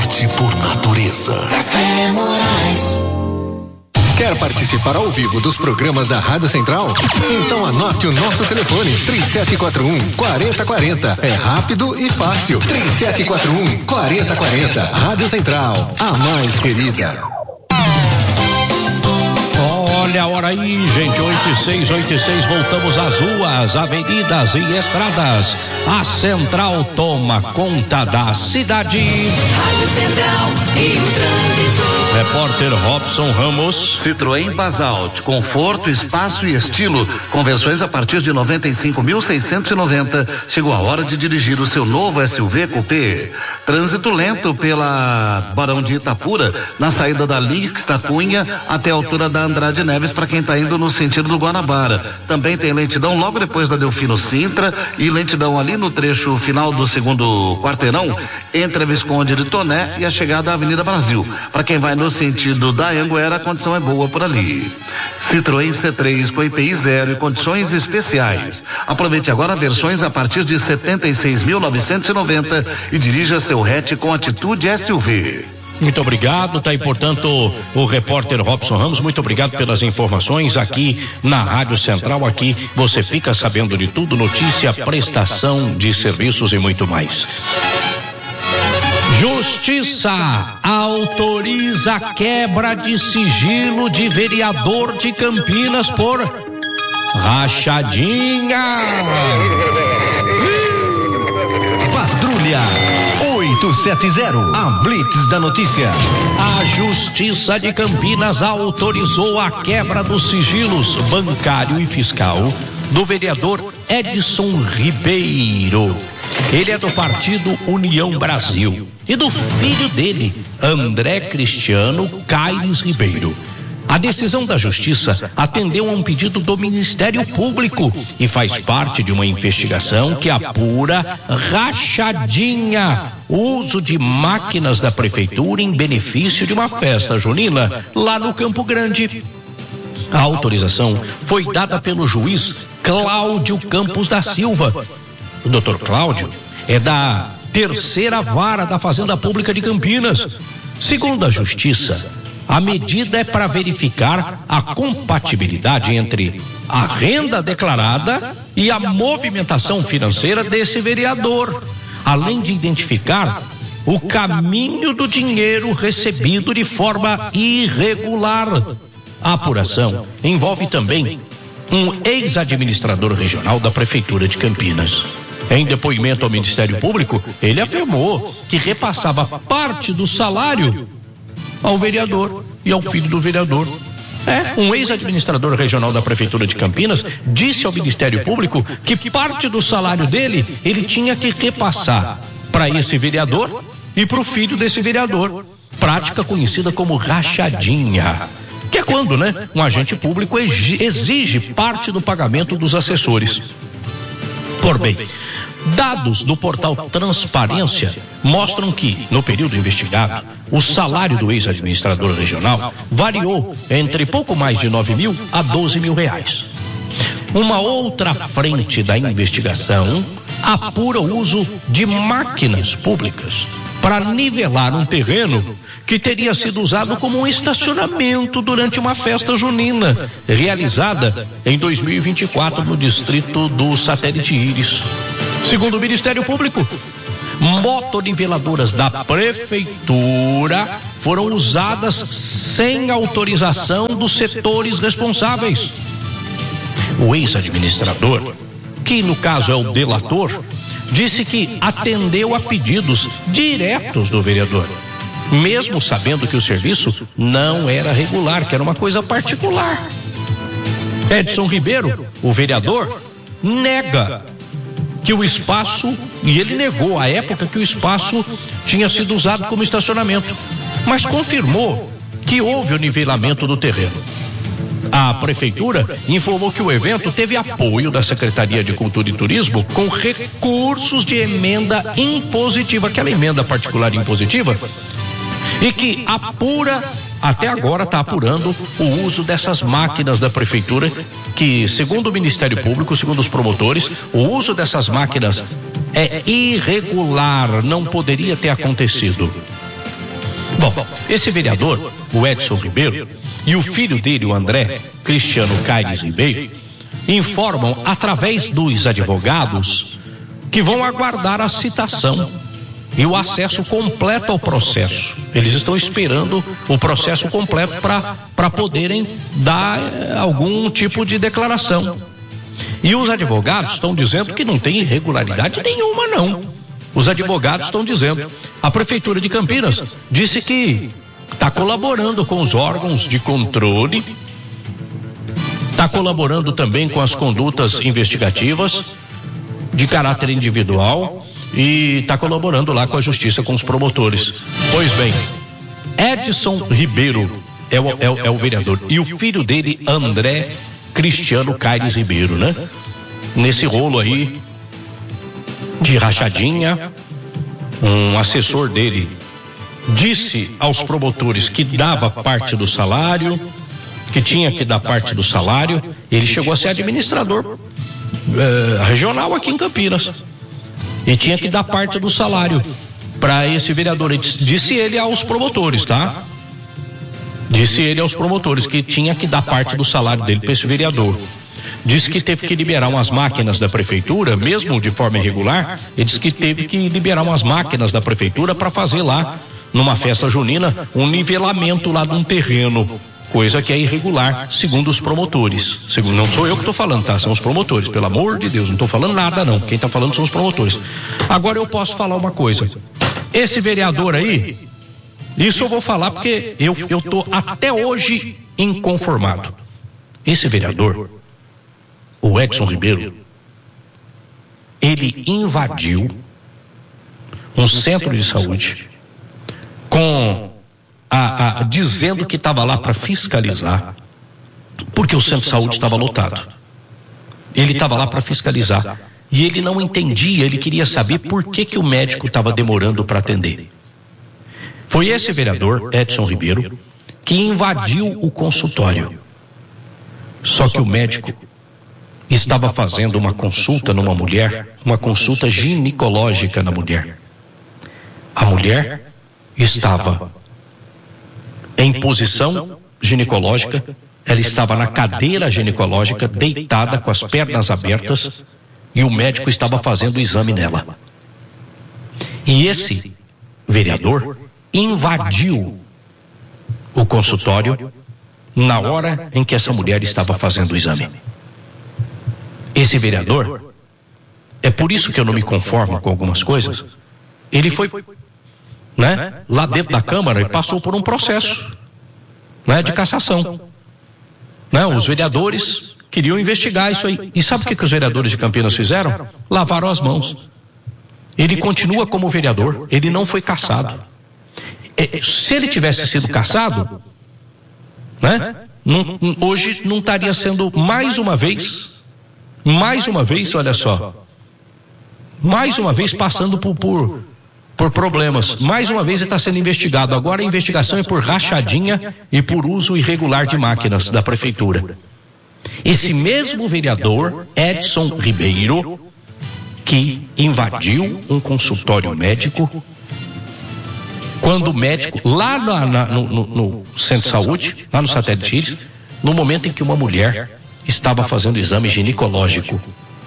esporte por natureza. Café Moraes. Quer participar ao vivo dos programas da Rádio Central? Então anote o nosso telefone, 3741-4040. É rápido e fácil. 3741-4040. Rádio Central, a mais querida. Olha a hora aí, gente, 8686, voltamos às ruas, avenidas e estradas. A Central toma conta da cidade. Rádio Central e o trânsito. Repórter Robson Ramos. Citroën Basalt, conforto, espaço e estilo, com versões a partir de 95.690. Chegou a hora de dirigir o seu novo SUV Coupé. Trânsito lento pela Barão de Itapura, na saída da Lix da Cunha até a altura da Andrade Neves, para quem está indo no sentido do Guanabara. Também tem lentidão logo depois da Delfino Sintra e lentidão ali no trecho final do segundo quarteirão, entre a Visconde de Toné e a chegada à Avenida Brasil. Para quem vai no sentido da Anguera, a condição é boa por ali. Citroën C3 com IPI 0 e condições especiais. Aproveite agora versões a partir de 76.990 e dirija seu hatch com atitude SUV. Muito obrigado, tá aí, portanto, o repórter Robson Ramos, muito obrigado pelas informações aqui na Rádio Central. Aqui você fica sabendo de tudo, notícia, prestação de serviços e muito mais. Justiça autoriza quebra de sigilo de vereador de Campinas por rachadinha. Patrulha 870, a Blitz da notícia. A Justiça de Campinas autorizou a quebra dos sigilos bancário e fiscal do vereador Edson Ribeiro. Ele é do partido União Brasil e do filho dele, André Cristiano Caires Ribeiro. A decisão da Justiça atendeu a um pedido do Ministério Público e faz parte de uma investigação que apura rachadinha, uso de máquinas da prefeitura em benefício de uma festa junina lá no Campo Grande. A autorização foi dada pelo juiz Cláudio Campos da Silva. O doutor Cláudio é da 3ª Vara da Fazenda Pública de Campinas. Segundo a Justiça, a medida é para verificar a compatibilidade entre a renda declarada e a movimentação financeira desse vereador, além de identificar o caminho do dinheiro recebido de forma irregular. A apuração envolve também um ex-administrador regional da Prefeitura de Campinas. Em depoimento ao Ministério Público, ele afirmou que repassava parte do salário ao vereador e ao filho do vereador. Um ex-administrador regional da Prefeitura de Campinas disse ao Ministério Público que parte do salário dele ele tinha que repassar para esse vereador e para o filho desse vereador. Prática conhecida como rachadinha, que é quando, um agente público exige parte do pagamento dos assessores. Por bem, dados do portal Transparência mostram que, no período investigado, o salário do ex-administrador regional variou entre pouco mais de 9 mil a 12 mil reais. Uma outra frente da investigação apura o uso de máquinas públicas para nivelar um terreno que teria sido usado como um estacionamento durante uma festa junina realizada em 2024 no distrito do Satélite Íris. Segundo o Ministério Público, motoniveladoras da prefeitura foram usadas sem autorização dos setores responsáveis. O ex-administrador, que no caso é o delator, disse que atendeu a pedidos diretos do vereador, mesmo sabendo que o serviço não era regular, que era uma coisa particular. Edson Ribeiro, o vereador, nega que o espaço, e ele negou à época que o espaço tinha sido usado como estacionamento, mas confirmou que houve o nivelamento do terreno. A prefeitura informou que o evento teve apoio da Secretaria de Cultura e Turismo com recursos de emenda impositiva, aquela emenda particular impositiva, e que até agora está apurando o uso dessas máquinas da prefeitura, que, segundo o Ministério Público, segundo os promotores, o uso dessas máquinas é irregular, não poderia ter acontecido. Bom, esse vereador, o Edson Ribeiro, e o filho dele, o André Cristiano Caires Ribeiro, informam através dos advogados que vão aguardar a citação e o acesso completo ao processo. Eles estão esperando o processo completo para poderem dar algum tipo de declaração. E os advogados estão dizendo que não tem irregularidade nenhuma, não. Os advogados estão dizendo. A Prefeitura de Campinas disse que está colaborando com os órgãos de controle, está colaborando também com as condutas investigativas de caráter individual e está colaborando lá com a justiça, com os promotores. Pois bem, Edson Ribeiro é o vereador e o filho dele, André Cristiano Caires Ribeiro, né? Nesse rolo aí de rachadinha, um assessor dele disse aos promotores que dava parte do salário, que tinha que dar parte do salário. Ele chegou a ser administrador regional aqui em Campinas e tinha que dar parte do salário para esse vereador. Disse ele aos promotores, tá? Disse ele aos promotores que tinha que dar parte do salário dele para esse vereador. Disse que teve que liberar umas máquinas da prefeitura, mesmo de forma irregular. Ele disse que teve que liberar umas máquinas da prefeitura para fazer lá, numa festa junina, um nivelamento lá de um terreno, coisa que é irregular, segundo os promotores. Não sou eu que estou falando, tá? São os promotores, pelo amor de Deus, não estou falando nada não. Quem está falando são os promotores. Agora eu posso falar uma coisa. Esse vereador aí, isso eu vou falar porque eu estou até hoje inconformado. Esse vereador, o Edson Ribeiro, ele invadiu um centro de saúde com dizendo que estava lá para fiscalizar, porque o centro de saúde estava lotado. Ele estava lá para fiscalizar e ele não entendia, ele queria saber por que o médico estava demorando para atender. Foi esse vereador, Edson Ribeiro, que invadiu o consultório. Só que o médico estava fazendo uma consulta numa mulher, uma consulta ginecológica na mulher. A mulher estava em posição ginecológica, ela estava na cadeira ginecológica, deitada com as pernas abertas, e o médico estava fazendo o exame nela. E esse vereador invadiu o consultório na hora em que essa mulher estava fazendo o exame. Esse vereador, é por isso que eu não me conformo com algumas coisas, ele foi, né, lá dentro da Câmara e passou por um processo, né, de cassação. Né, os vereadores queriam investigar isso aí. E sabe o que os vereadores de Campinas fizeram? Lavaram as mãos. Ele continua como vereador, ele não foi cassado. Se ele tivesse sido cassado, né, hoje não estaria sendo mais uma vez, olha só, mais uma vez passando por problemas. Mais uma vez ele está sendo investigado. Agora a investigação é por rachadinha e por uso irregular de máquinas da prefeitura. Esse mesmo vereador, Edson Ribeiro, que invadiu um consultório médico, quando o médico, lá no centro de saúde, lá no Satélite Íris, no momento em que uma mulher estava fazendo exame ginecológico.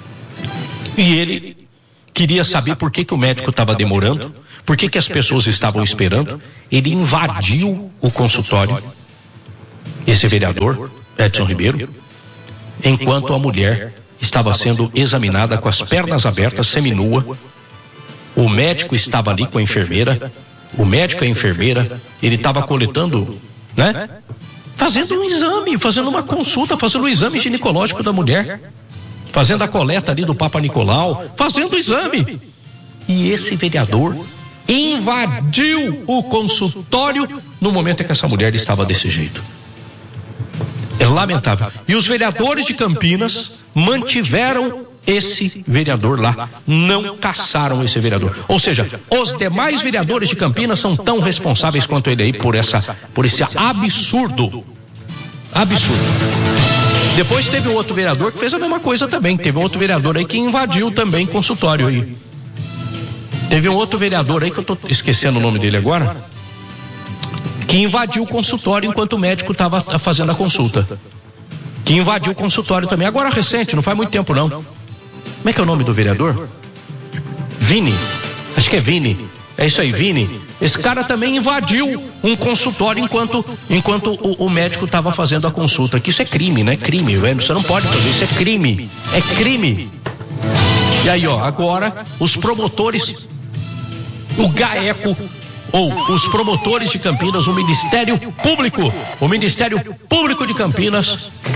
E ele queria saber por que o médico estava demorando, por que as pessoas estavam esperando. Ele invadiu o consultório, esse vereador, Edson Ribeiro, enquanto a mulher estava sendo examinada com as pernas abertas, seminua. O médico estava ali com a enfermeira, o médico e a enfermeira, ele estava coletando, né? Fazendo um exame, fazendo uma consulta, fazendo o exame ginecológico da mulher, fazendo a coleta ali do Papa Nicolau, fazendo o exame. E esse vereador invadiu o consultório no momento em que essa mulher estava desse jeito. É lamentável. E os vereadores de Campinas mantiveram esse vereador lá, não cassaram esse vereador. Ou seja, os demais vereadores de Campinas são tão responsáveis quanto ele aí por esse absurdo. Depois teve um outro vereador que fez a mesma coisa também. Teve um outro vereador aí que invadiu também consultório aí. Teve um outro vereador aí que eu tô esquecendo o nome dele agora. que invadiu o consultório enquanto o médico estava fazendo a consulta. Que invadiu o consultório também. Agora recente, não faz muito tempo não. Como é que é o nome do vereador? Vini. Acho que é Vini. É isso aí, Vini. Esse cara também invadiu um consultório enquanto o médico estava fazendo a consulta. Que isso é crime, né? Crime, velho. Você não pode fazer isso, é crime. É crime. E aí, ó, agora os promotores, o GAECO, ou os promotores de Campinas, o Ministério Público de Campinas,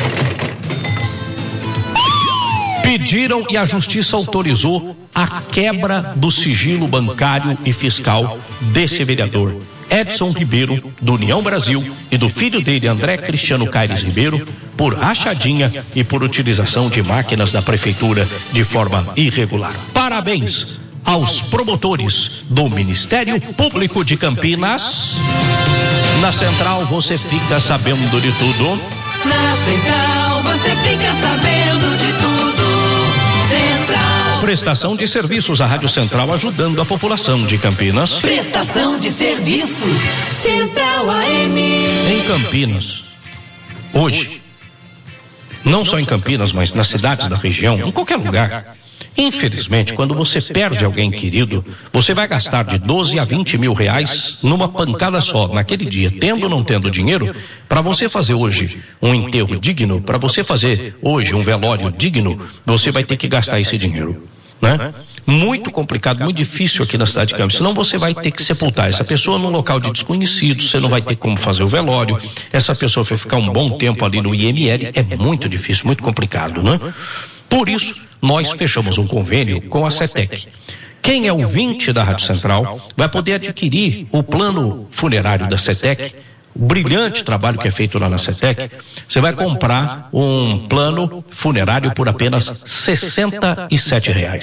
pediram e a Justiça autorizou a quebra do sigilo bancário e fiscal desse vereador, Edson Ribeiro, do União Brasil, e do filho dele, André Cristiano Caires Ribeiro, por rachadinha e por utilização de máquinas da prefeitura de forma irregular. Parabéns aos promotores do Ministério Público de Campinas. Na Central você fica sabendo de tudo. Na Central você fica sabendo de tudo. Central. Prestação de serviços, a Rádio Central ajudando a população de Campinas. Prestação de serviços. Central AM. Em Campinas, hoje, não só em Campinas, mas nas cidades da região, em qualquer lugar, infelizmente, quando você perde alguém querido, você vai gastar de 12 a 20 mil reais numa pancada só, naquele dia, tendo ou não tendo dinheiro, para você fazer hoje um enterro digno, para você fazer hoje um velório digno, você vai ter que gastar esse dinheiro, né? Muito complicado, muito difícil aqui na cidade de Campos, senão você vai ter que sepultar essa pessoa num local de desconhecidos, você não vai ter como fazer o velório, essa pessoa vai ficar um bom tempo ali no IML, é muito difícil, muito complicado, né? Por isso, nós fechamos um convênio com a CETEC. Quem é ouvinte da Rádio Central vai poder adquirir o plano funerário da CETEC, o brilhante trabalho que é feito lá na CETEC. Você vai comprar um plano funerário por apenas R$ 67. R$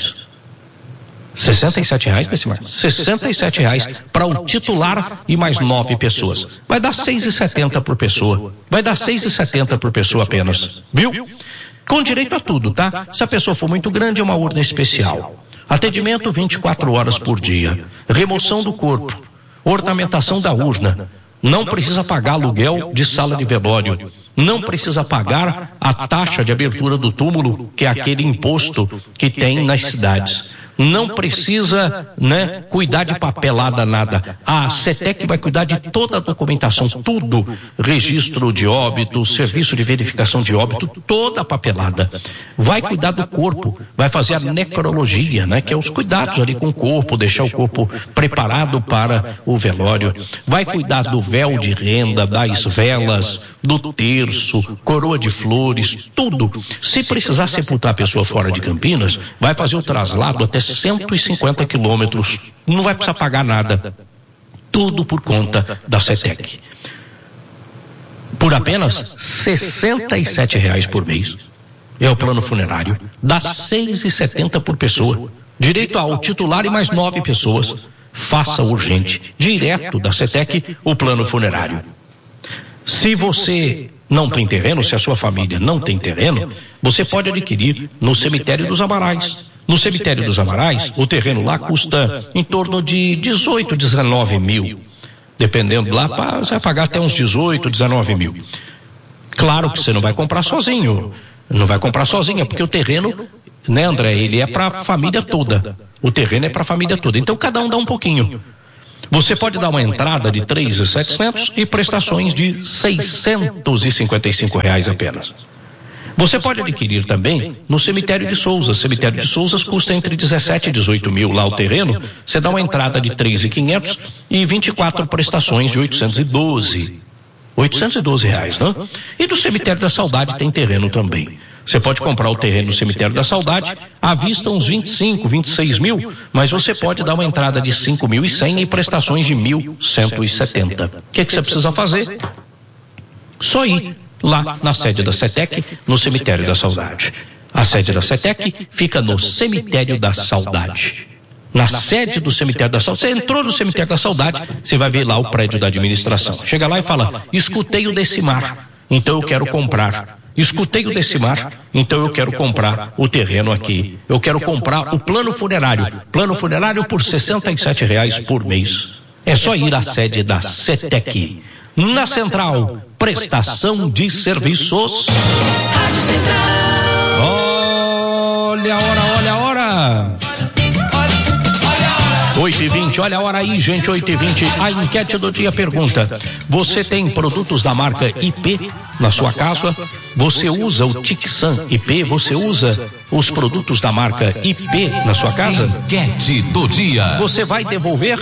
67, Decimar? R$ 67 para o titular e mais 9 pessoas. Vai dar R$ 6,70 por pessoa. Vai dar R$ 6,70 por pessoa apenas. Viu? Com direito a tudo, tá? Se a pessoa for muito grande, é uma urna especial. Atendimento 24 horas por dia. Remoção do corpo. Ornamentação da urna. Não precisa pagar aluguel de sala de velório. Não precisa pagar a taxa de abertura do túmulo, que é aquele imposto que tem nas cidades. Não precisa, né, cuidar de papelada, nada. A CETEC vai cuidar de toda a documentação, tudo. Registro de óbito, serviço de verificação de óbito, toda a papelada. Vai cuidar do corpo, vai fazer a necrologia, né, que é os cuidados ali com o corpo, deixar o corpo preparado para o velório. Vai cuidar do véu de renda, das velas, do terço, coroa de flores, tudo. Se precisar sepultar a pessoa fora de Campinas, vai fazer o traslado até 150 quilômetros, não vai precisar pagar nada, tudo por conta da CETEC. Por apenas R$ 67 por mês, é o plano funerário, dá R$ 6,70 por pessoa, direito ao titular e mais 9 pessoas. Faça urgente, direto da CETEC, o plano funerário. Se você não tem terreno, se a sua família não tem terreno, você pode adquirir no Cemitério dos Amarais. No Cemitério dos Amarais, o terreno lá custa em torno de 18, 19 mil. Dependendo lá, você vai pagar até uns 18, 19 mil. Claro que você não vai comprar sozinho. Não vai comprar sozinha, porque o terreno, né, André, ele é para a família toda. O terreno é para a família toda. Então cada um dá um pouquinho. Você pode dar uma entrada de R$ 3.700 e prestações de R$ 655 apenas. Você pode adquirir também no Cemitério de Souzas. Cemitério de Souzas custa entre 17 e 18 mil lá o terreno. Você dá uma entrada de R$ 3.500 e 24 prestações de R$ 812, né? E do Cemitério da Saudade tem terreno também. Você pode comprar o terreno no Cemitério da Saudade, à vista uns 25, 26 mil, mas você pode dar uma entrada de 5.100 e prestações de 1.170. O que você precisa fazer? Só ir lá na sede da CETEC, no Cemitério da Saudade. A sede da CETEC fica no Cemitério da Saudade. Na sede do Cemitério da Saudade. Você entrou no Cemitério da Saudade, você vai ver lá o prédio da administração. Chega lá e fala: escutei o Decimar, então eu quero comprar. Escutei o Decimar, então eu quero comprar o terreno aqui. Eu quero comprar o plano funerário. Plano funerário por R$ 67 por mês. É só ir à sede da CETEC. Na Central, prestação de serviços. Rádio Central. Olha a hora. 8h20, olha a hora aí, gente, 8h20. A enquete do dia pergunta: você tem produtos da marca IP na sua casa? Você usa o Tixan IP? Você usa os produtos da marca IP na sua casa? Enquete do dia. Você vai devolver?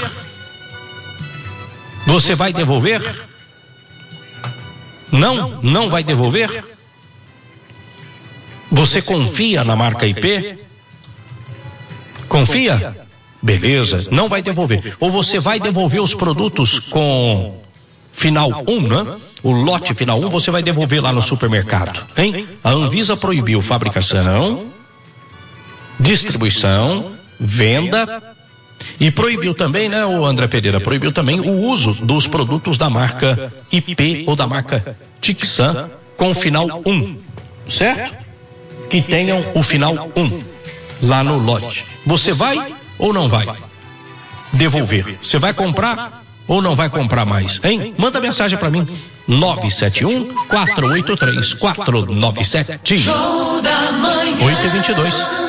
Você vai devolver? Não vai devolver? Você confia na marca IP? Confia? Beleza, não vai devolver. Ou você vai devolver os produtos com final 1, né? O lote final 1 você vai devolver lá no supermercado, hein? A Anvisa proibiu fabricação, distribuição, venda e proibiu também, né, o André Pereira, proibiu também o uso dos produtos da marca IP ou da marca Tixan com final 1, certo? Que tenham o final 1 lá no lote. Você vai ou não vai devolver? Você vai comprar ou não vai comprar mais, hein? Manda mensagem pra mim, 971-483-497. Show da manhã. 8h22.